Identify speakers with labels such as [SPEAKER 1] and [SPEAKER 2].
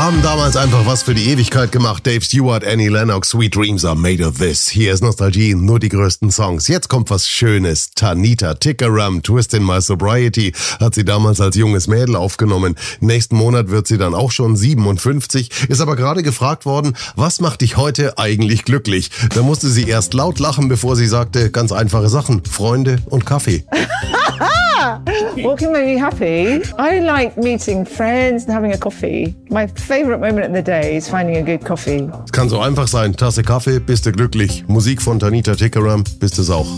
[SPEAKER 1] haben damals einfach was für die Ewigkeit gemacht. Dave Stewart, Annie Lennox, Sweet Dreams are made of this. Hier ist Nostalgie, nur die größten Songs. Jetzt kommt was Schönes. Tanita Tikaram, Twist in My Sobriety, hat sie damals als junges Mädel aufgenommen. Nächsten Monat wird sie dann auch schon 57, ist aber gerade gefragt worden, was macht dich heute eigentlich glücklich? Da musste sie erst laut lachen, bevor sie sagte, ganz einfache Sachen, Freunde und Kaffee.
[SPEAKER 2] What can make me happy? I like meeting friends and having a coffee. My favourite moment in the day is finding a good coffee.
[SPEAKER 1] Es kann so einfach sein, Tasse Kaffee, bist du glücklich. Musik von Tanita Tikaram, bist es auch.